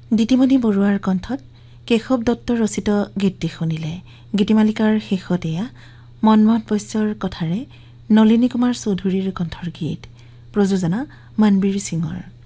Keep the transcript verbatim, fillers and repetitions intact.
দিতিমণি বৰুৱাৰ কণ্ঠত কেশৱ দত্ত ৰচিত গীতটি শুনিলে। গীতিমালিকাৰ শেষত এয়া মনমোহন বৈশ্যৰ কথাৰে নলিনী কুমাৰ চৌধুৰীৰ কণ্ঠৰ গীত। প্ৰযোজনা মনবীৰ সিঙৰ।